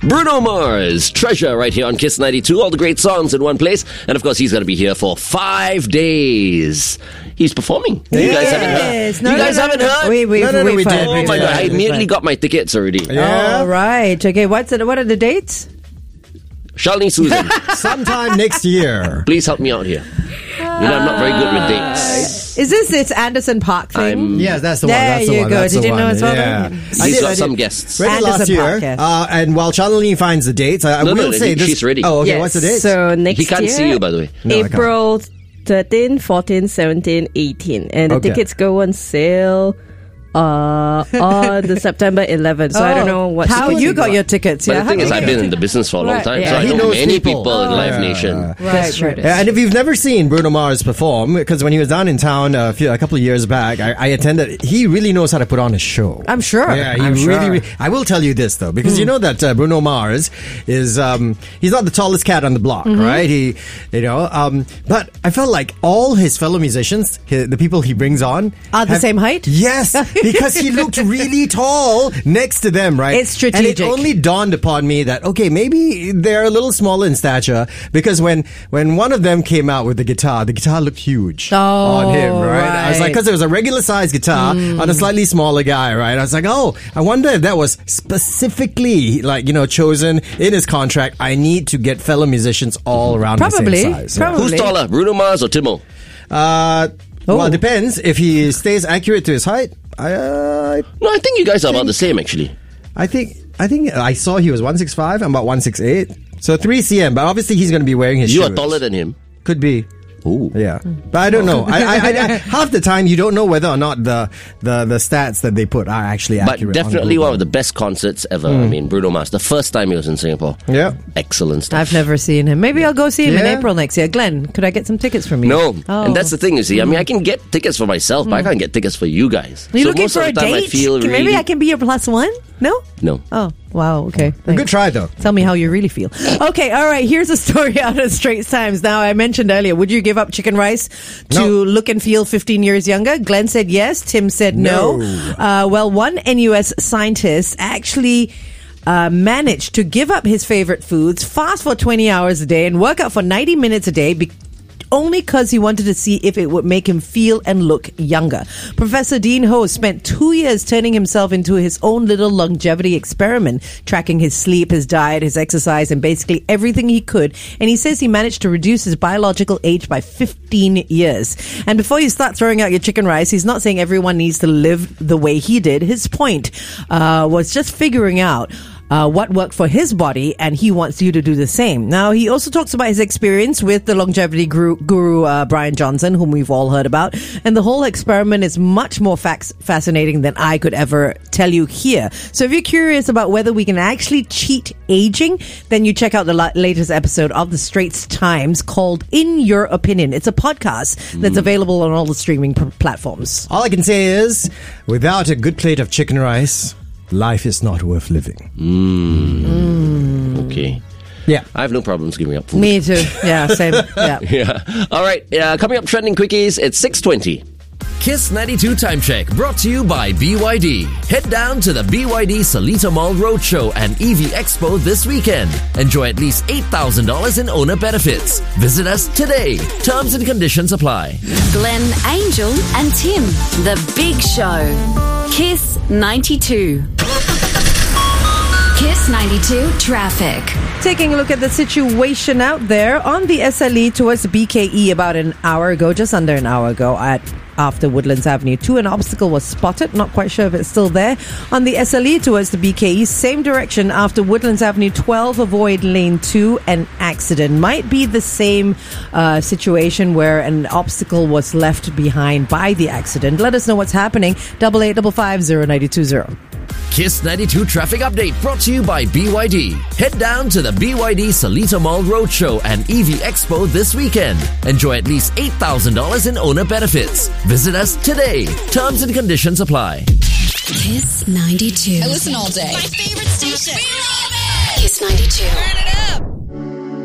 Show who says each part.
Speaker 1: Bruno Mars, Treasure, right here on Kiss 92. All the great songs in one place. And of course, he's going to be here for 5 days. He's performing. You guys haven't heard?
Speaker 2: No,
Speaker 1: you guys haven't heard?
Speaker 2: We
Speaker 1: did. Oh my God, I
Speaker 2: did.
Speaker 1: immediately got my tickets already.
Speaker 2: Yeah. All right. Okay, what are the dates?
Speaker 1: Shalini Susan,
Speaker 3: sometime next year.
Speaker 1: Please help me out here. I'm not very good with dates.
Speaker 2: Is this Anderson Park thing?
Speaker 3: Yes, that's the one.
Speaker 2: There
Speaker 3: That's the
Speaker 2: you
Speaker 3: one.
Speaker 2: go.
Speaker 3: That's
Speaker 2: Did
Speaker 3: the
Speaker 2: you know
Speaker 3: one.
Speaker 2: as well?
Speaker 3: Yeah.
Speaker 1: He's got some guests.
Speaker 3: Read it last
Speaker 2: Anderson
Speaker 3: year.
Speaker 2: Park, yes.
Speaker 3: And while Shalini finds the dates, I will say this.
Speaker 1: She's ready.
Speaker 3: Oh, okay.
Speaker 2: Yes.
Speaker 3: What's the date?
Speaker 2: So next
Speaker 1: He can't
Speaker 2: year,
Speaker 1: see you, by the way.
Speaker 3: No, I can't.
Speaker 4: April 13, 14, 17, 18. And the
Speaker 3: Okay.
Speaker 4: tickets go on sale on the September 11th. So I don't know what.
Speaker 2: How you got your tickets?
Speaker 1: But
Speaker 2: Yeah,
Speaker 1: the thing
Speaker 2: how
Speaker 1: is,
Speaker 2: did
Speaker 1: I've
Speaker 2: you
Speaker 1: been
Speaker 2: get
Speaker 1: in the business for a long
Speaker 2: Right,
Speaker 1: time,
Speaker 2: yeah.
Speaker 1: so I
Speaker 3: He
Speaker 1: know
Speaker 3: knows
Speaker 1: many
Speaker 3: people.
Speaker 1: people in Live
Speaker 3: Yeah.
Speaker 1: Nation.
Speaker 2: Right,
Speaker 4: That's true.
Speaker 2: right.
Speaker 3: And if you've never seen Bruno Mars perform, because when he was down in town a couple of years back, I attended. He really knows how to put on a show.
Speaker 2: I'm sure.
Speaker 3: Yeah, he
Speaker 2: I'm
Speaker 3: really.
Speaker 2: sure.
Speaker 3: I will tell you this though, because you know that Bruno Mars is he's not the tallest cat on the block, right? But I felt like all his fellow musicians, the people he brings on,
Speaker 2: Are the same height?
Speaker 3: Yes, because he looked really tall next to them, right?
Speaker 2: It's strategic.
Speaker 3: And it only dawned upon me that, okay, maybe they're a little smaller in stature, because when one of them came out with the guitar looked huge on him, right? I was like, because there was a regular size guitar on a slightly smaller guy, right? I was like, oh, I wonder if that was specifically, chosen in his contract. I need to get fellow musicians all around the
Speaker 2: Probably.
Speaker 3: same size.
Speaker 2: Probably.
Speaker 1: Who's taller, Bruno Mars or Timo?
Speaker 3: Well, it depends. If he stays accurate to his height,
Speaker 1: No, I think you guys are about the same, actually.
Speaker 3: I think I saw he was 165. I'm about 168. So 3 cm. But obviously he's going to be wearing his
Speaker 1: You
Speaker 3: shoes.
Speaker 1: are taller than him.
Speaker 3: Could be.
Speaker 1: Ooh.
Speaker 3: Yeah. But I don't know. I half the time you don't know whether or not the stats that they put are actually
Speaker 1: But
Speaker 3: accurate.
Speaker 1: definitely one of the best concerts ever. I mean, Bruno Mars. The first time he was in Singapore.
Speaker 3: Yeah.
Speaker 1: Excellent stuff.
Speaker 2: I've never seen him. Maybe I'll go see him in
Speaker 3: Yeah.
Speaker 2: April next year. Glenn, could I get some tickets from you?
Speaker 1: No.
Speaker 2: Oh.
Speaker 1: And that's the thing, you see. I mean, I can get tickets for myself, but I can't get tickets for you guys.
Speaker 2: Are you
Speaker 1: So
Speaker 2: looking
Speaker 1: most
Speaker 2: for
Speaker 1: of
Speaker 2: a
Speaker 1: the time
Speaker 2: date?
Speaker 1: I feel
Speaker 2: Maybe
Speaker 1: really...
Speaker 2: I can be your plus one? No?
Speaker 1: No.
Speaker 2: Oh, wow. Okay.
Speaker 3: A
Speaker 2: Thanks.
Speaker 3: good try though.
Speaker 2: Tell me how you really feel. Okay, all right. Here's a story out of Straits Times. Now, I mentioned earlier, would you give up chicken rice to
Speaker 3: No.
Speaker 2: look and feel 15 years younger? Glenn said yes. Tim said no. Well, one NUS scientist actually managed to give up his favorite foods, fast for 20 hours a day, and work out for 90 minutes a day only because he wanted to see if it would make him feel and look younger. Professor Dean Ho spent 2 years turning himself into his own little longevity experiment, tracking his sleep, his diet, his exercise, and basically everything he could. And he says he managed to reduce his biological age by 15 years. And before you start throwing out your chicken rice, he's not saying everyone needs to live the way he did. His point was just figuring out what worked for his body, and he wants you to do the same. Now, he also talks about his experience with the longevity guru Brian Johnson, whom we've all heard about. And the whole experiment is much more fascinating than I could ever tell you here. So if you're curious about whether we can actually cheat aging, then you check out the latest episode of the Straits Times called In Your Opinion. It's a podcast that's available on all the streaming platforms.
Speaker 3: All I can say is, without a good plate of chicken rice, life is not worth living.
Speaker 1: Okay.
Speaker 3: Yeah.
Speaker 1: I have no problems giving up food.
Speaker 2: Me too. Yeah, same. Yeah.
Speaker 1: Yeah. All right. Coming up, trending quickies. It's 6:20.
Speaker 5: Kiss 92 Time Check brought to you by BYD. Head down to the BYD Seletar Mall Roadshow and EV Expo this weekend. Enjoy at least $8,000 in owner benefits. Visit us today. Terms and conditions apply.
Speaker 6: Glenn, Angel, and Tim. The Big Show. Kiss 92. Kiss 92 Traffic.
Speaker 2: Taking a look at the situation out there on the SLE towards BKE about an hour ago, just under an hour ago after Woodlands Avenue 2. An obstacle was spotted. Not quite sure if it's still there. On the SLE towards the BKE, same direction after Woodlands Avenue 12, avoid lane 2. An accident. Might be the same situation where an obstacle was left behind by the accident. Let us know what's happening. 88550920.
Speaker 5: Kiss 92 Traffic Update brought to you by BYD. Head down to the BYD Seletar Mall Roadshow and EV Expo this weekend. Enjoy at least $8,000 in owner benefits. Visit us today. Terms and conditions apply.
Speaker 6: Kiss 92.
Speaker 7: I listen all day. My favorite station. We love it.
Speaker 6: Kiss 92.
Speaker 7: Turn it up.